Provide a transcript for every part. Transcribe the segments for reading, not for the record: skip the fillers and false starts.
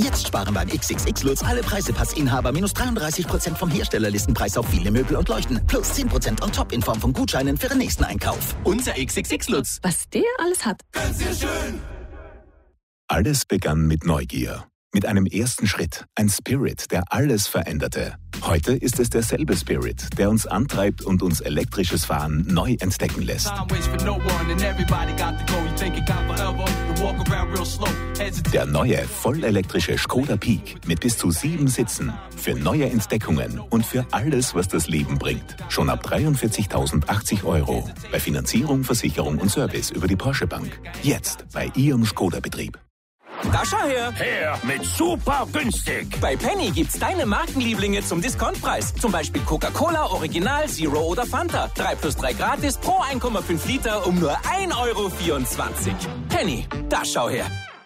Jetzt sparen beim XXX Lutz alle Preisepassinhaber minus 33% vom Herstellerlistenpreis auf viele Möbel und Leuchten. Plus 10% on top in Form von Gutscheinen für den nächsten Einkauf. Unser XXX Lutz. Was der alles hat. Ganz sehr schön. Alles begann mit Neugier. Mit einem ersten Schritt. Ein Spirit, der alles veränderte. Heute ist es derselbe Spirit, der uns antreibt und uns elektrisches Fahren neu entdecken lässt. Der neue, vollelektrische Škoda Peak mit bis zu 7 Sitzen. Für neue Entdeckungen und für alles, was das Leben bringt. Schon ab 43.080 €. Bei Finanzierung, Versicherung und Service über die Porsche Bank. Jetzt bei Ihrem Škoda-Betrieb. Da schau her! Her mit super günstig! Bei Penny gibt's deine Markenlieblinge zum Discountpreis. Zum Beispiel Coca-Cola, Original, Zero oder Fanta. 3+3 gratis pro 1,5 Liter um nur 1,24 €. Penny, da schau her!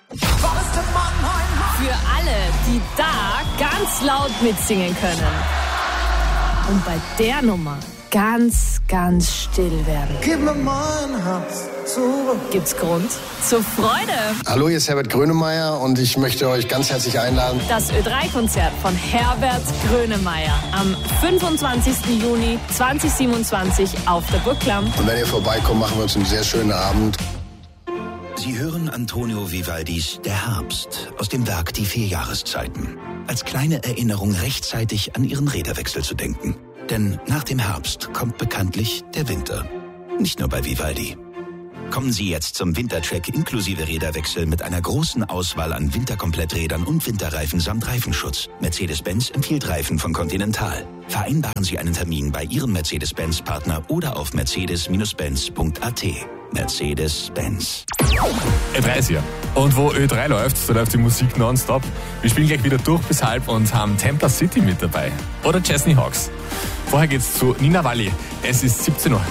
Für alle, die da ganz laut mitsingen können. Und bei der Nummer ganz, ganz still werden. Gib mir mein Herz zurück. Gibt's Grund zur Freude. Hallo, hier ist Herbert Grönemeyer und ich möchte euch ganz herzlich einladen. Das Ö3-Konzert von Herbert Grönemeyer am 25. Juni 2027 auf der Burgklamm. Und wenn ihr vorbeikommt, machen wir uns einen sehr schönen Abend. Sie hören Antonio Vivaldis Der Herbst aus dem Werk Die 4 Jahreszeiten. Als kleine Erinnerung rechtzeitig an Ihren Räderwechsel zu denken. Denn nach dem Herbst kommt bekanntlich der Winter. Nicht nur bei Vivaldi. Kommen Sie jetzt zum Wintertrack inklusive Räderwechsel mit einer großen Auswahl an Winterkompletträdern und Winterreifen samt Reifenschutz. Mercedes-Benz empfiehlt Reifen von Continental. Vereinbaren Sie einen Termin bei Ihrem Mercedes-Benz-Partner oder auf mercedes-benz.at. Mercedes-Benz. Ö3 ist hier. Und wo Ö3 läuft, da läuft die Musik nonstop. Wir spielen gleich wieder durch bis halb und haben Templar City mit dabei. Oder Chesney Hawks. Vorher geht's zu Nina Walli. Es ist 17 Uhr.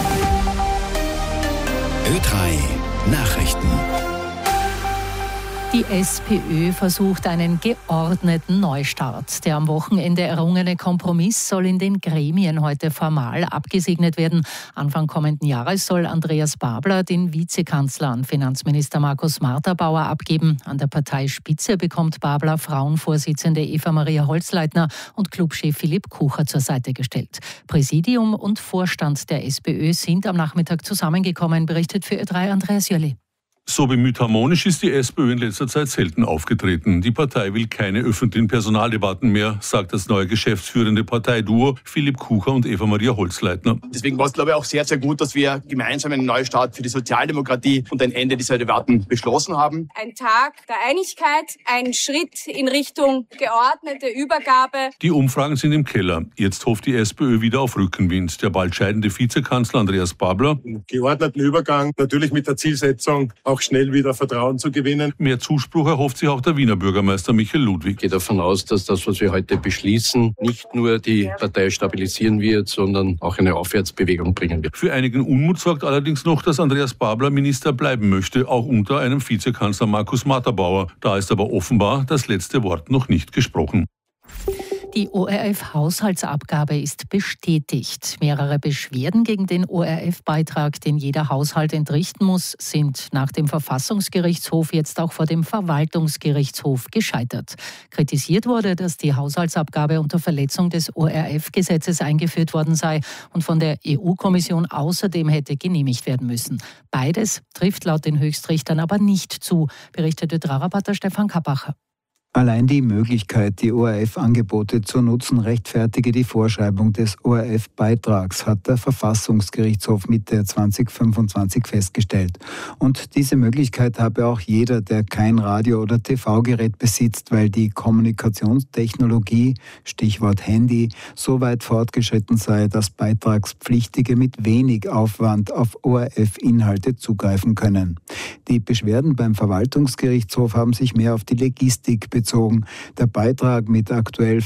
Ö3 Nachrichten. Die SPÖ versucht einen geordneten Neustart. Der am Wochenende errungene Kompromiss soll in den Gremien heute formal abgesegnet werden. Anfang kommenden Jahres soll Andreas Babler den Vizekanzler an Finanzminister Markus Marterbauer abgeben. An der Parteispitze bekommt Babler Frauenvorsitzende Eva-Maria Holzleitner und Clubchef Philipp Kucher zur Seite gestellt. Präsidium und Vorstand der SPÖ sind am Nachmittag zusammengekommen, berichtet für Ö3 Andreas Jölli. So bemüht harmonisch ist die SPÖ in letzter Zeit selten aufgetreten. Die Partei will keine öffentlichen Personaldebatten mehr, sagt das neue geschäftsführende Parteiduo Philipp Kucher und Eva-Maria Holzleitner. Deswegen war es, glaube ich, auch sehr, sehr gut, dass wir gemeinsam einen Neustart für die Sozialdemokratie und ein Ende dieser Debatten beschlossen haben. Ein Tag der Einigkeit, ein Schritt in Richtung geordnete Übergabe. Die Umfragen sind im Keller. Jetzt hofft die SPÖ wieder auf Rückenwind. Der bald scheidende Vizekanzler Andreas Babler. Einen geordneten Übergang, natürlich mit der Zielsetzung, auch schnell wieder Vertrauen zu gewinnen. Mehr Zuspruch erhofft sich auch der Wiener Bürgermeister Michael Ludwig. Ich gehe davon aus, dass das, was wir heute beschließen, nicht nur die Partei stabilisieren wird, sondern auch eine Aufwärtsbewegung bringen wird. Für einigen Unmut sorgt allerdings noch, dass Andreas Babler Minister bleiben möchte, auch unter einem Vizekanzler Markus Marterbauer. Da ist aber offenbar das letzte Wort noch nicht gesprochen. Die ORF-Haushaltsabgabe ist bestätigt. Mehrere Beschwerden gegen den ORF-Beitrag, den jeder Haushalt entrichten muss, sind nach dem Verfassungsgerichtshof jetzt auch vor dem Verwaltungsgerichtshof gescheitert. Kritisiert wurde, dass die Haushaltsabgabe unter Verletzung des ORF-Gesetzes eingeführt worden sei und von der EU-Kommission außerdem hätte genehmigt werden müssen. Beides trifft laut den Höchstrichtern aber nicht zu, berichtete Ö3-Reporter Stefan Kappacher. Allein die Möglichkeit, die ORF-Angebote zu nutzen, rechtfertige die Vorschreibung des ORF-Beitrags, hat der Verfassungsgerichtshof Mitte 2025 festgestellt. Und diese Möglichkeit habe auch jeder, der kein Radio- oder TV-Gerät besitzt, weil die Kommunikationstechnologie, Stichwort Handy, so weit fortgeschritten sei, dass Beitragspflichtige mit wenig Aufwand auf ORF-Inhalte zugreifen können. Die Beschwerden beim Verwaltungsgerichtshof haben sich mehr auf die Logistik bezogen. Der Beitrag mit aktuell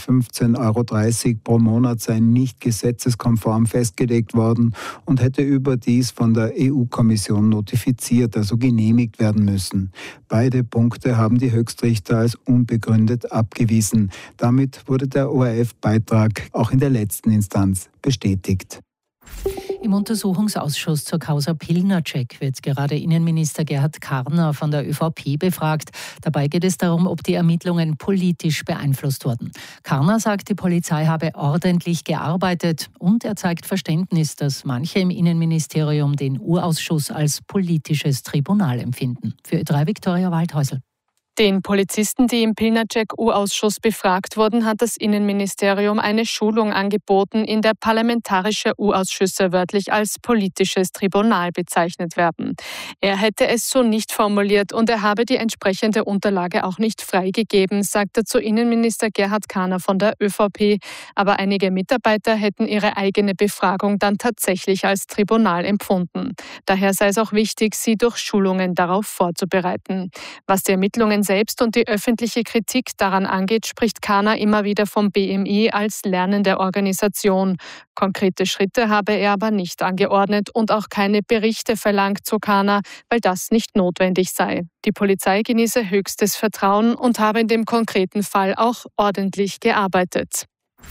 15,30 € pro Monat sei nicht gesetzeskonform festgelegt worden und hätte überdies von der EU-Kommission notifiziert, also genehmigt werden müssen. Beide Punkte haben die Höchstrichter als unbegründet abgewiesen. Damit wurde der ORF-Beitrag auch in der letzten Instanz bestätigt. Im Untersuchungsausschuss zur Causa Pilnacek wird gerade Innenminister Gerhard Karner von der ÖVP befragt. Dabei geht es darum, ob die Ermittlungen politisch beeinflusst wurden. Karner sagt, die Polizei habe ordentlich gearbeitet und er zeigt Verständnis, dass manche im Innenministerium den U-Ausschuss als politisches Tribunal empfinden. Für Ö3 Viktoria Waldhäusl. Den Polizisten, die im Pilnacek-U-Ausschuss befragt wurden, hat das Innenministerium eine Schulung angeboten, in der parlamentarische U-Ausschüsse wörtlich als politisches Tribunal bezeichnet werden. Er hätte es so nicht formuliert und er habe die entsprechende Unterlage auch nicht freigegeben, sagte zu Innenminister Gerhard Karner von der ÖVP. Aber einige Mitarbeiter hätten ihre eigene Befragung dann tatsächlich als Tribunal empfunden. Daher sei es auch wichtig, sie durch Schulungen darauf vorzubereiten. Was die Ermittlungen selbst und die öffentliche Kritik daran angeht, spricht Karner immer wieder vom BMI als lernende Organisation. Konkrete Schritte habe er aber nicht angeordnet und auch keine Berichte verlangt, so Karner, weil das nicht notwendig sei. Die Polizei genieße höchstes Vertrauen und habe in dem konkreten Fall auch ordentlich gearbeitet.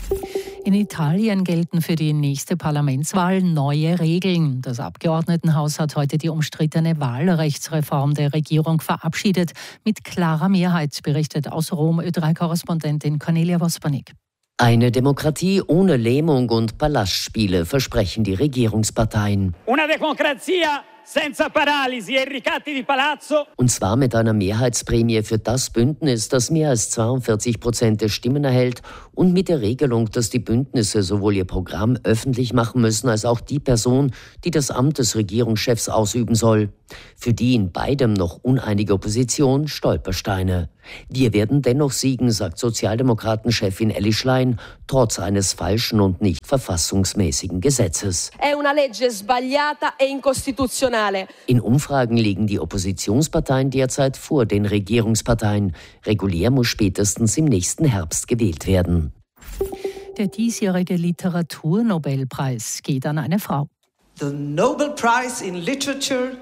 In Italien gelten für die nächste Parlamentswahl neue Regeln. Das Abgeordnetenhaus hat heute die umstrittene Wahlrechtsreform der Regierung verabschiedet. Mit klarer Mehrheit, berichtet aus Rom Ö3-Korrespondentin Cornelia Vospanik. Eine Demokratie ohne Lähmung und Ballastspiele versprechen die Regierungsparteien. Una democrazia senza paralisi e ricatti di palazzo. Und zwar mit einer Mehrheitsprämie für das Bündnis, das mehr als 42% der Stimmen erhält und mit der Regelung, dass die Bündnisse sowohl ihr Programm öffentlich machen müssen, als auch die Person, die das Amt des Regierungschefs ausüben soll. Für die in beidem noch uneinige Opposition Stolpersteine. Wir werden dennoch siegen, sagt Sozialdemokraten-Chefin Elly Schlein, trotz eines falschen und nicht verfassungsmäßigen Gesetzes. È una legge sbagliata e incostituzionale. In Umfragen liegen die Oppositionsparteien derzeit vor den Regierungsparteien. Regulär muss spätestens im nächsten Herbst gewählt werden. Der diesjährige Literaturnobelpreis geht an eine Frau. The Nobel Prize in Literature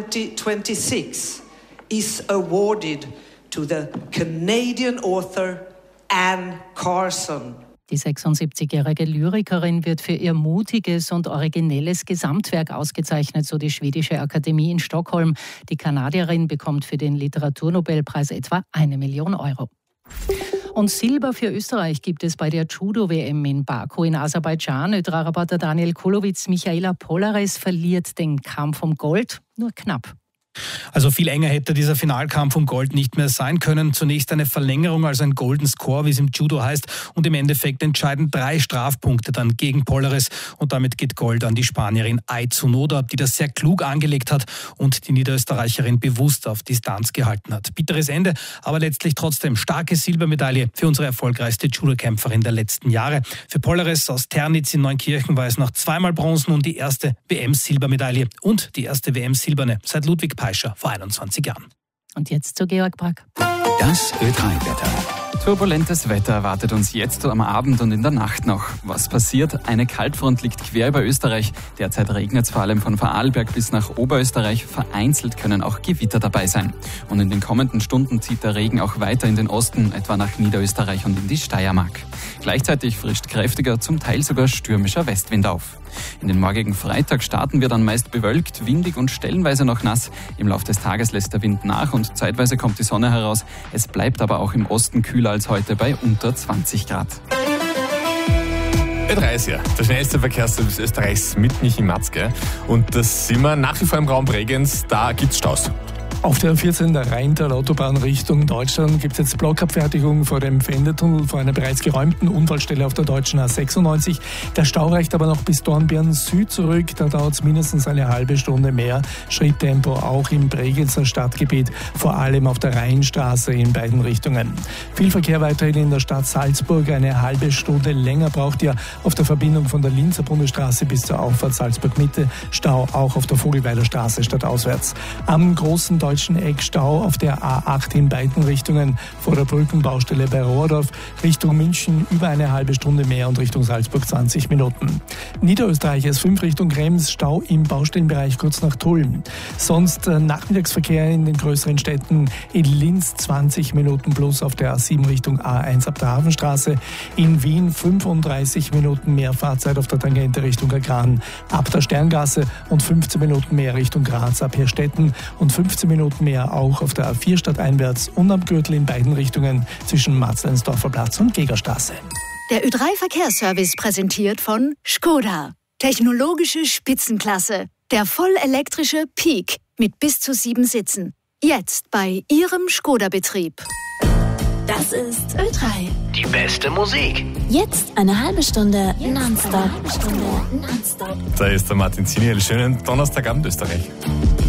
2026 is awarded to the Canadian author Anne Carson. Die 76-jährige Lyrikerin wird für ihr mutiges und originelles Gesamtwerk ausgezeichnet, so die Schwedische Akademie in Stockholm. Die Kanadierin bekommt für den Literaturnobelpreis etwa 1 Million Euro. Und Silber für Österreich gibt es bei der Judo-WM in Baku in Aserbaidschan. Ö3-Reporter Daniel Kolowitz, Michaela Polares verliert den Kampf um Gold, nur knapp. Also viel enger hätte dieser Finalkampf um Gold nicht mehr sein können. Zunächst eine Verlängerung, also ein Golden Score, wie es im Judo heißt. Und im Endeffekt entscheiden 3 Strafpunkte dann gegen Polares. Und damit geht Gold an die Spanierin Ai Tsunoda, die das sehr klug angelegt hat und die Niederösterreicherin bewusst auf Distanz gehalten hat. Bitteres Ende, aber letztlich trotzdem starke Silbermedaille für unsere erfolgreichste Judokämpferin der letzten Jahre. Für Polares aus Ternitz in Neunkirchen war es noch 2-mal Bronzen und die erste WM-Silbermedaille und die erste WM-Silberne seit Ludwig Peischer vor 21 Jahren. Und jetzt zu Georg Brack. Das Ö3-Wetter. Turbulentes Wetter erwartet uns jetzt am Abend und in der Nacht noch. Was passiert? Eine Kaltfront liegt quer über Österreich. Derzeit regnet es vor allem von Vorarlberg bis nach Oberösterreich. Vereinzelt können auch Gewitter dabei sein. Und in den kommenden Stunden zieht der Regen auch weiter in den Osten, etwa nach Niederösterreich und in die Steiermark. Gleichzeitig frischt kräftiger, zum Teil sogar stürmischer Westwind auf. In den morgigen Freitag starten wir dann meist bewölkt, windig und stellenweise noch nass. Im Laufe des Tages lässt der Wind nach und zeitweise kommt die Sonne heraus. Es bleibt aber auch im Osten kühler als heute bei unter 20 Grad. Ö3 ist ja der schnellste Verkehrsservice Österreichs mit Michi Matzke. Und das sind wir nach wie vor im Raum Bregenz, da gibt's Staus. Auf der 14 der Rheintal-Autobahn Richtung Deutschland gibt es jetzt Blockabfertigung vor dem Fendertunnel vor einer bereits geräumten Unfallstelle auf der deutschen A96. Der Stau reicht aber noch bis Dornbirn Süd zurück. Da dauert es mindestens eine halbe Stunde mehr. Schritttempo auch im Bregenzer Stadtgebiet, vor allem auf der Rheinstraße in beiden Richtungen. Viel Verkehr weiterhin in der Stadt Salzburg. Eine halbe Stunde länger braucht ihr auf der Verbindung von der Linzer Bundesstraße bis zur Auffahrt Salzburg Mitte. Stau auch auf der Vogelweiler Straße stadtauswärts. Am großen deutschen deutschen Eck Stau auf der A8 in beiden Richtungen vor der Brückenbaustelle bei Rohrdorf. Richtung München über eine halbe Stunde mehr und Richtung Salzburg 20 Minuten. Niederösterreich S5 Richtung Krems, Stau im Baustellenbereich kurz nach Tulln. Sonst Nachmittagsverkehr in den größeren Städten. In Linz 20 Minuten plus auf der A7 Richtung A1 ab der Hafenstraße. In Wien 35 Minuten mehr Fahrzeit auf der Tangente Richtung Agran ab der Sterngasse und 15 Minuten mehr Richtung Graz ab Herstetten und 15 Minuten mehr auch auf der A4 stadteinwärts und am Gürtel in beiden Richtungen zwischen Marzleinsdorfer Platz und Gegerstraße. Der Ö3 Verkehrsservice präsentiert von Škoda. Technologische Spitzenklasse. Der vollelektrische Peak mit bis zu 7 Sitzen. Jetzt bei Ihrem Škoda-Betrieb. Das ist Ö3. Die beste Musik. Jetzt eine halbe Stunde nonstop. Da ist der Martin Ziniel. Schönen Donnerstagabend, Österreich.